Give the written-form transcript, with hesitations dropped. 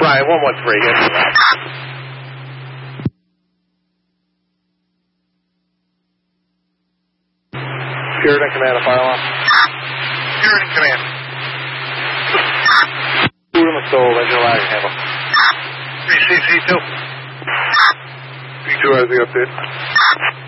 fine. 113. Yes, Puritan command, a fire alarm. Puritan command. Puritan stole, engine lag handle. CC2. P2 has the update.